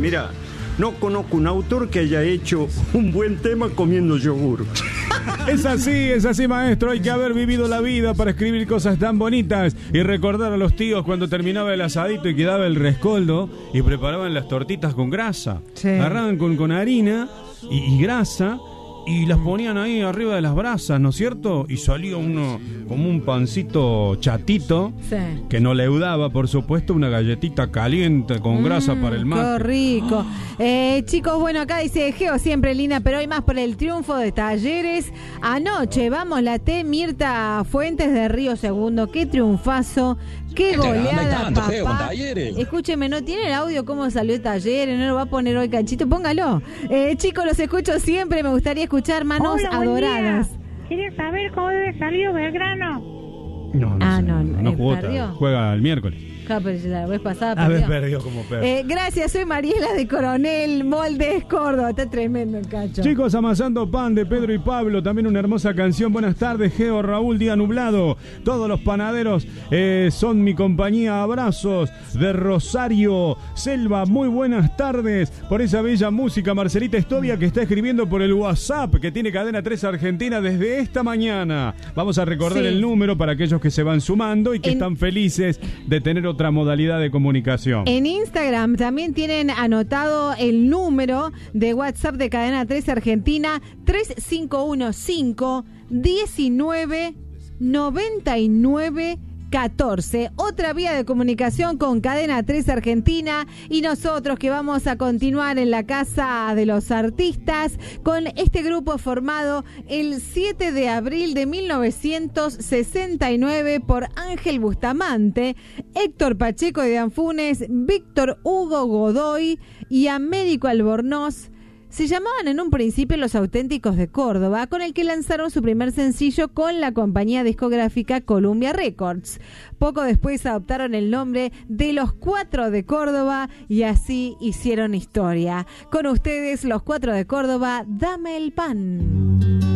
Mira, no conozco un autor que haya hecho un buen tema comiendo yogur. Es así, maestro. Hay que haber vivido la vida para escribir cosas tan bonitas y recordar a los tíos cuando terminaba el asadito y quedaba el rescoldo y preparaban las tortitas con grasa. Sí. Agarraban con harina y grasa y las ponían ahí arriba de las brasas, ¿no es cierto? Y salía uno como un pancito chatito, Sí. que no leudaba, por supuesto, una galletita caliente con grasa para el mate. Qué rico. Chicos, bueno, acá dice Geo siempre linda, pero hoy más por el triunfo de Talleres. Anoche, vamos, la T Mirta Fuentes de Río Segundo. Qué triunfazo, qué goleada, papá. Escúcheme, ¿no tiene el audio cómo salió Talleres? ¿No lo va a poner hoy, Cachito? Póngalo. Chicos, los escucho siempre, me gustaría escuchar manos adoradas. ¿Quieres saber cómo debe salir Belgrano? No jugó, juega el miércoles. Claro, pero la vez pasada A ver, perdió. perdió como perro. Gracias, soy Mariela de Coronel Moldes, Córdoba. Está tremendo el cacho. Chicos, amasando pan de Pedro y Pablo, también una hermosa canción. Buenas tardes, Geo, Raúl, día nublado. Todos los panaderos son mi compañía. Abrazos de Rosario Selva. Muy buenas tardes por esa bella música. Marcelita Estovia, que está escribiendo por el WhatsApp que tiene Cadena 3 Argentina desde esta mañana. Vamos a recordar el número para aquellos que se van sumando y que están felices de tener otra modalidad de comunicación. En Instagram también tienen anotado el número de WhatsApp de Cadena 3 Argentina, 3515-1999-14. Otra vía de comunicación con Cadena 3 Argentina y nosotros que vamos a continuar en la Casa de los Artistas con este grupo formado el 7 de abril de 1969 por Ángel Bustamante, Héctor Pacheco de Anfunes, Víctor Hugo Godoy y Américo Albornoz. Se llamaban en un principio Los Auténticos de Córdoba, con el que lanzaron su primer sencillo con la compañía discográfica Columbia Records. Poco después adoptaron el nombre de Los Cuatro de Córdoba y así hicieron historia. Con ustedes, Los Cuatro de Córdoba, Dame el pan.